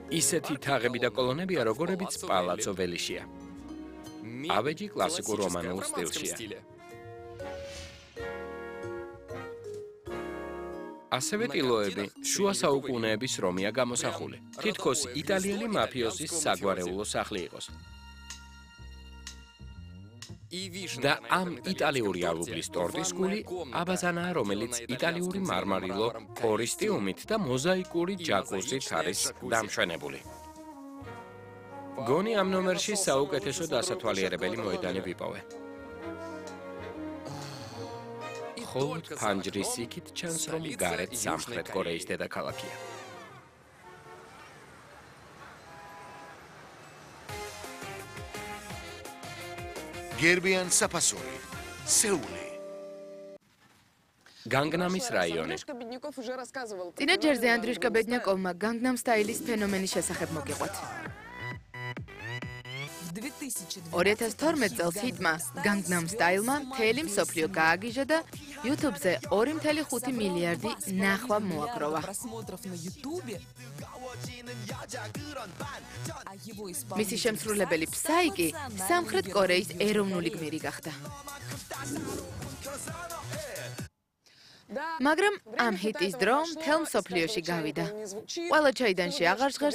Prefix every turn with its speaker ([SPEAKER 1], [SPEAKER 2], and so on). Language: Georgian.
[SPEAKER 1] ისეთი თაღები და კოლონებია, როგორებიც პალაცო ველიშია. ავეჯი კლასიკურ რომანულ სტილშია. ასევე ტილოები შუა საუკუნეების რომია გამოსახული. თითქოს იტალიელი მაფიოზის საგვარეულო სახლი იყოს. და ამ იტალიური ალუბლის ტორტის გული აბაზანაა, რომელიც იტალიური მარმარილო კორისტიუმით და მოზაიკური ჯაკუზით არის დამშვენებული. გონი ამ ნომერში საუკეთესო დასათვალიერებელი მოედანი ვიპოვე. ხოლოდ ფანჯრის იქით ჩანს, რომ გარეთ სამხრეთ კორეის დედაქალაქია.
[SPEAKER 2] გერბიან საფასური, სეული.
[SPEAKER 1] განგნამის რაიონი.
[SPEAKER 3] წინა ჯერზე ანდრიშკა ბედნიაკოვმა განგნამ სტაილის ფენომენის შესახებ მოგიყვათ. 2012 წელს ჰიტმა განგნამ სტაილმა მთელი მსოფლიო გააგიჟა და YouTube-ზე 2.5 მილიარდი ნახვა მოაგროვა. მისი შემსრულებელი ფსაიკი სამხრეთ კორეის ეროვნული გმირი გახდა. მაგრამ ამ ჰიტის დრო მთელ მსოფლიოში გავიდა. ყველა ჩაიდანში აღარ ჟღერს